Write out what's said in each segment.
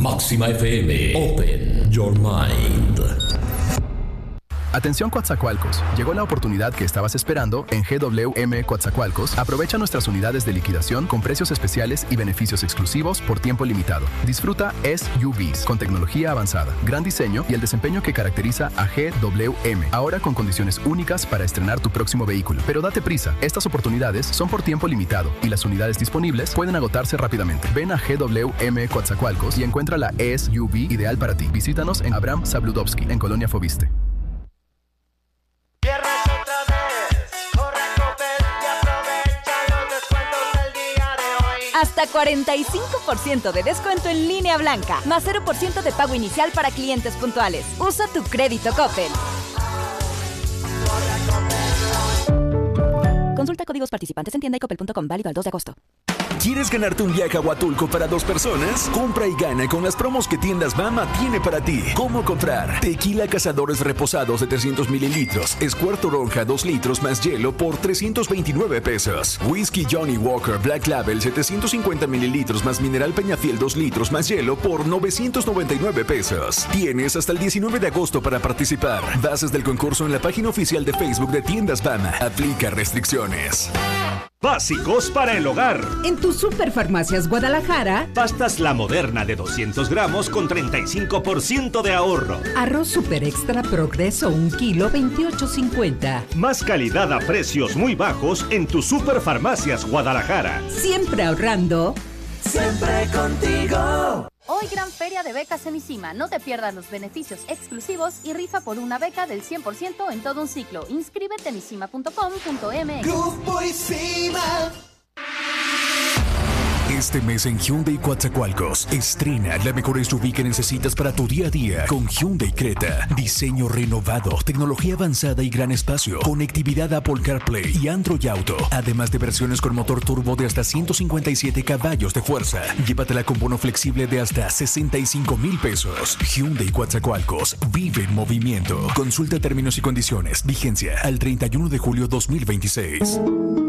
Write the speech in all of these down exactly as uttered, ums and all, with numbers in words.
Máxima F M. Open your mind. Atención Coatzacoalcos, llegó la oportunidad que estabas esperando en G W M Coatzacoalcos. Aprovecha nuestras unidades de liquidación con precios especiales y beneficios exclusivos por tiempo limitado. Disfruta S U Vs con tecnología avanzada, gran diseño y el desempeño que caracteriza a G W M. Ahora con condiciones únicas para estrenar tu próximo vehículo. Pero date prisa, estas oportunidades son por tiempo limitado y las unidades disponibles pueden agotarse rápidamente. Ven a G W M Coatzacoalcos y encuentra la S U V ideal para ti. Visítanos en Abraham Zabludovsky, en Colonia Fobiste. Hasta cuarenta y cinco por ciento de descuento en línea blanca, más cero por ciento de pago inicial para clientes puntuales. Usa tu crédito Coppel. Consulta códigos participantes en tienda y coppel punto com, válido al dos de agosto. ¿Quieres ganarte un viaje a Huatulco para dos personas? Compra y gana con las promos que Tiendas Bama tiene para ti. ¿Cómo comprar? Tequila Cazadores reposados de trescientos mililitros, Squirt Toronja dos litros más hielo por trescientos veintinueve pesos. Whisky Johnny Walker Black Label setecientos cincuenta mililitros más Mineral Peñafiel dos litros más hielo por novecientos noventa y nueve pesos. Tienes hasta el diecinueve de agosto para participar. Bases del concurso en la página oficial de Facebook de Tiendas Bama. Aplica restricciones. Básicos para el hogar. En tu Superfarmacias Guadalajara, pastas La Moderna de doscientos gramos con treinta y cinco por ciento de ahorro. Arroz Super Extra Progreso un kilo veintiocho cincuenta. Más calidad a precios muy bajos en tu Superfarmacias Guadalajara. Siempre ahorrando. Siempre contigo. Hoy gran feria de becas en ICIMA. No te pierdas los beneficios exclusivos y rifa por una beca del cien por ciento en todo un ciclo. Inscríbete en isima punto com punto m x. Grupo ICIMA. Este mes en Hyundai Coatzacoalcos, estrena la mejor S U V que necesitas para tu día a día con Hyundai Creta. Diseño renovado, tecnología avanzada y gran espacio, conectividad Apple CarPlay y Android Auto. Además de versiones con motor turbo de hasta ciento cincuenta y siete caballos de fuerza. Llévatela con bono flexible de hasta sesenta y cinco mil pesos. Hyundai Coatzacoalcos, vive en movimiento. Consulta términos y condiciones. Vigencia al treinta y uno de julio dos mil veintiséis.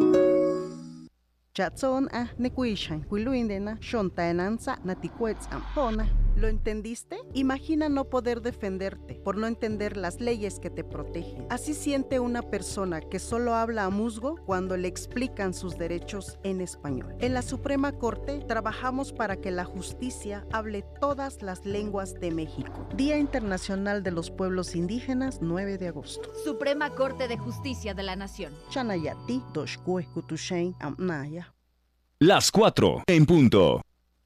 Chatson a nekuishan, kuiluindena, shontaenanza, natikuetzampona. ¿Lo entendiste? Imagina no poder defenderte por no entender las leyes que te protegen. Así siente una persona que solo habla a musgo cuando le explican sus derechos en español. En la Suprema Corte trabajamos para que la justicia hable todas las lenguas de México. Día Internacional de los Pueblos Indígenas, nueve de agosto. Suprema Corte de Justicia de la Nación. Chanayati, Doshkue, Kutushain, Amnaya. Las cuatro en punto.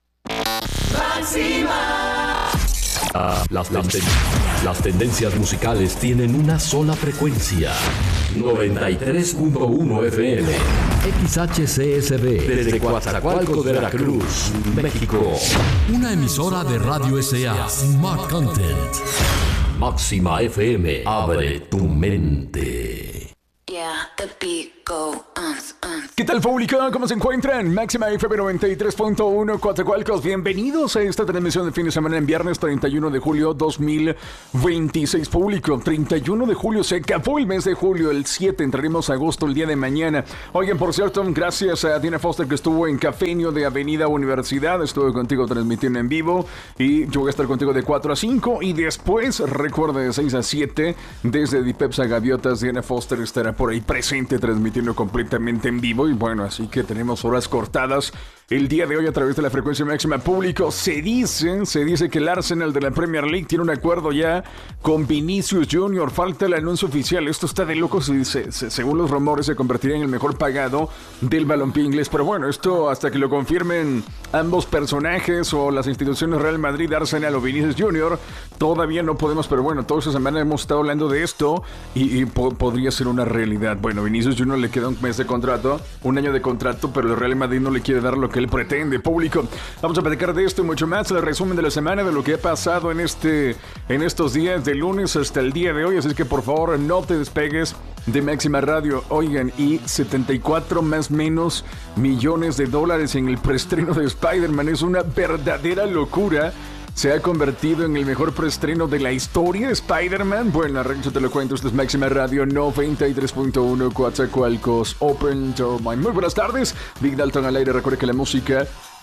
¡Máxima! Ah, las, las, ten- las tendencias musicales tienen una sola frecuencia. noventa y tres punto uno F M. X H C S B. Desde Coatzacoalcos, Veracruz, México. Una emisora de Radio S A. Smart Content. Máxima F M. Abre tu mente. Yeah, the beat go on, on. ¿Qué tal, público? ¿Cómo se encuentran? Máxima F M noventa y tres punto uno Coatzacoalcos. Bienvenidos a esta transmisión de fin de semana en viernes treinta y uno de julio dos mil veintiséis. Público, treinta y uno de julio, se acabó el mes de julio, el siete, entraremos a agosto el día de mañana. Oigan, por cierto, gracias a Diana Foster que estuvo en Cafeño de Avenida Universidad. Estuve contigo transmitiendo en vivo y yo voy a estar contigo de cuatro a cinco y después, recuerda, de seis a siete, desde Dipepsa Gaviotas, Diana Foster estará por ahí presente transmitiendo completamente en vivo. Y bueno, así que tenemos horas cortadas el día de hoy a través de la frecuencia máxima. Público, se dice, se dice que el Arsenal de la Premier League tiene un acuerdo ya con Vinicius Junior. Falta el anuncio oficial. Esto está de locos y se, se, según los rumores se convertiría en el mejor pagado del balompié inglés. Pero bueno, esto hasta que lo confirmen ambos personajes o las instituciones Real Madrid, Arsenal o Vinicius Junior, todavía no podemos. Pero bueno, toda esta semana hemos estado hablando de esto y, y po- podría ser una realidad. Bueno, Vinicius Junior le queda un mes de contrato, un año de contrato, pero el Real Madrid no le quiere dar lo que él pretende. Público, vamos a platicar de esto y mucho más, el resumen de la semana, de lo que ha pasado en este en estos días, de lunes hasta el día de hoy. Así es que por favor no te despegues de Máxima Radio. Oigan, y setenta y cuatro más menos millones de dólares en el preestreno de Spider-Man. Es una verdadera locura. Se ha convertido en el mejor preestreno de la historia de Spider-Man. Bueno, arranco te lo cuento. Esto es Máxima Radio noventa y tres punto uno Coatzacoalcos, Open Your Mind. Muy buenas tardes, Big Dalton al aire. Recuerda que la música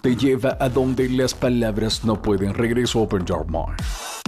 te lleva a donde las palabras no pueden. Regreso, Open Your Mind.